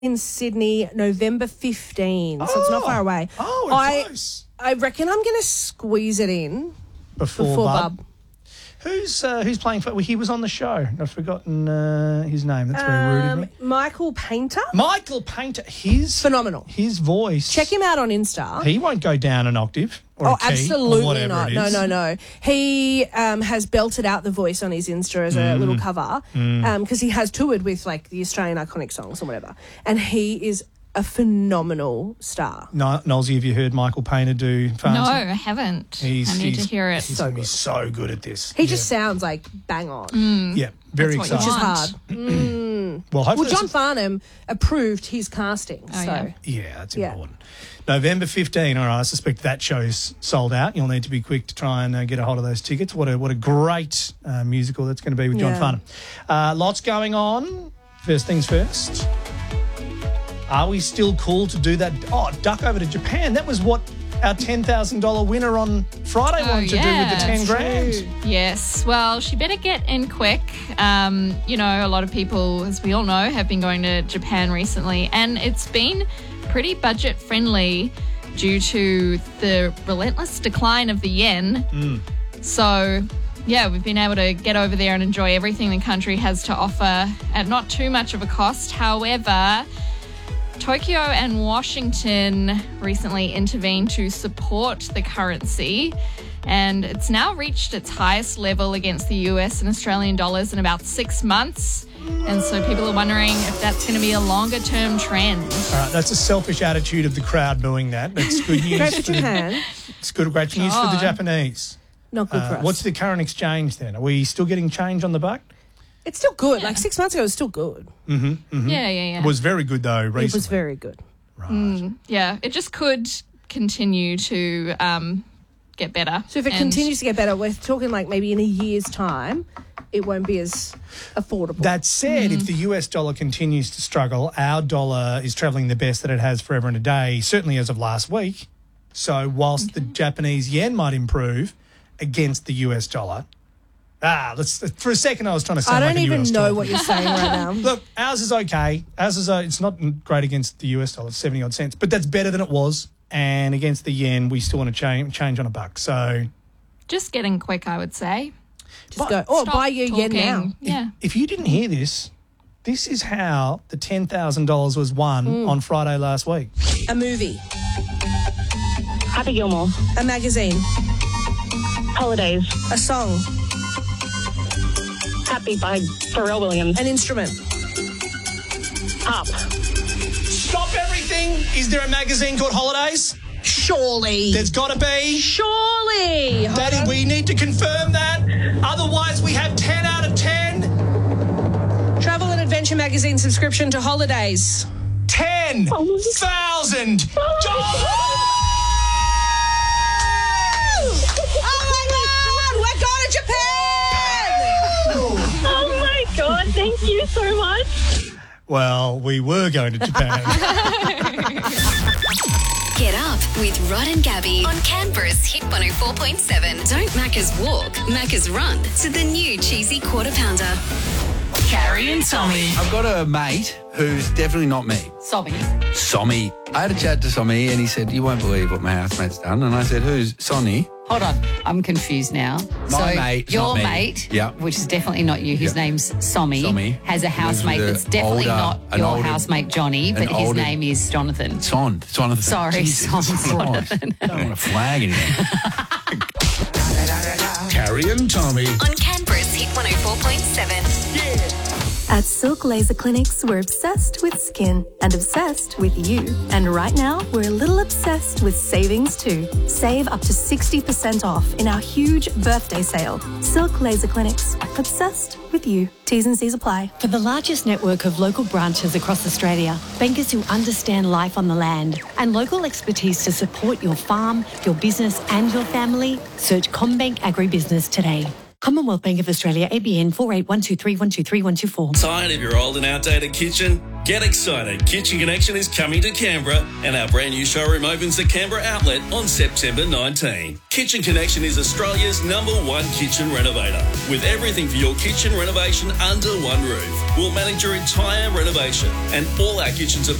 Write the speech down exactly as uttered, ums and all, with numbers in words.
in Sydney, November fifteenth, so oh, it's not far away. Oh, it's I, close. I reckon I'm going to squeeze it in Before, before Bub. Bub. Who's uh, who's playing for? Well, he was on the show. I've forgotten uh, his name. That's very rude of Um, me. Michael Painter. Michael Painter. His Phenomenal. His voice. Check him out on Insta. He won't go down an octave or Oh, a key absolutely or whatever not. it No, is. no, no. He um, has belted out the voice on his Insta as a Mm. little cover because he has toured with like the Australian iconic songs or whatever. And he is a phenomenal star. No, Nolsey, have you heard Michael Painter do Farnsworth? No, I haven't. He's, I need he's, to hear it. He's So gonna be good. so good at this. He yeah. just sounds like bang on, yeah, very That's what you exciting. which is want. hard. Well, hopefully Well, John it's- Farnham approved his casting. Oh, so yeah. Yeah, that's Yeah. important. November fifteenth, all right, I suspect that show's sold out. You'll need to be quick to try and uh, get a hold of those tickets. What a what a great uh, musical that's going to be with John Yeah. Farnham. Uh, lots going on. First things first. Are we still cool to do that? Oh, duck over to Japan. That was what our ten thousand dollars winner on Friday Oh, wanted to do yeah, with the ten that's grand. Yes. Well, she better get in quick. Um, you know, a lot of people, as we all know, have been going to Japan recently, and it's been pretty budget friendly due to the relentless decline of the yen. Mm. So, yeah, we've been able to get over there and enjoy everything the country has to offer at not too much of a cost. However, Tokyo and Washington recently intervened to support the currency, and it's now reached its highest level against the U S and Australian dollars in about six months. And so people are wondering if that's going to be a longer term trend. All right, that's a selfish attitude of the crowd doing that. That's good news. Great for for the, Japan. it's good, great news for the God. Japanese. Not good for Uh, us. what's the current exchange then? Are we still getting change on the buck? It's still good. Like six months ago, it was still good. Yeah, yeah, yeah. It was very good though recently. It was very good. Right. yeah, it just could continue to um, get better. So if it And- continues to get better, we're talking like maybe in a year's time, it won't be as affordable. That said, if the U S dollar continues to struggle, our dollar is travelling the best that it has forever and a day, certainly as of last week. So whilst the Japanese yen might improve against the U S dollar, ah, let's for a second I was trying to sound I don't like a even U S know dollar. what you're saying right now. Look, ours is okay. Ours is uh, it's not great against the U S dollar, it's seventy odd cents, but that's better than it was. And against the yen, we still want to change change on a buck. So just getting quick, I would say. Just go, oh, Stop buy your yen talking. now. Yeah. if you didn't hear this, this is how the ten thousand dollars was won Hmm. on Friday last week. A movie, Happy Gilmore. a magazine, Holidays. a song, Happy by Pharrell Williams. an instrument. Up. Stop everything! Is there a magazine called Holidays? Surely. There's got to be. Surely. Daddy, we need to confirm that. Otherwise, we have ten out of ten. Travel and Adventure magazine subscription to holidays. ten thousand dollars! Oh my God, we're going to Japan! Oh my God, thank you so much. Well, we were going to Japan. Get up with Rod and Gabby on Canberra's Hit one oh four point seven. Don't Macca's walk, Macca's run to the new cheesy quarter pounder. Carrie and Tommy. I've got a mate who's definitely not me. Sobbing. Sommy. I had a chat to Sommy and he said, you won't believe what my housemate's done. And I said, who's Sonny? Hold on, I'm confused now. My so mate, your not me. mate, Yeah. which is definitely not you, whose Yeah. name's Sommy, Sommy. has a housemate Lives with that's a definitely older- not an your older- housemate Johnny, but an his older- name is Jonathan. Son. Jonathan. Sorry, Jesus Son Christ. Jonathan. Don't want to flag anything. Carrie and Tommy. On Canberra's Hit one oh four point seven. At Silk Laser Clinics, we're obsessed with skin and obsessed with you. And right now, we're a little obsessed with savings too. Save up to sixty percent off in our huge birthday sale. Silk Laser Clinics, obsessed with you. T's and C's apply. For the largest network of local branches across Australia, bankers who understand life on the land, and local expertise to support your farm, your business and your family, search CommBank Agribusiness today. Commonwealth Bank of Australia, A B N four eight one two three one two three one two four. Tired of your old and outdated kitchen? Get excited. Kitchen Connection is coming to Canberra and our brand new showroom opens at Canberra Outlet on September nineteenth. Kitchen Connection is Australia's number one kitchen renovator. With everything for your kitchen renovation under one roof. We'll manage your entire renovation and all our kitchens are